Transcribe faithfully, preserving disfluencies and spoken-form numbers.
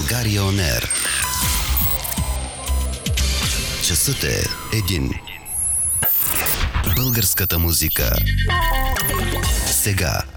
България On Air. Часът е един. Българската музика. Сега.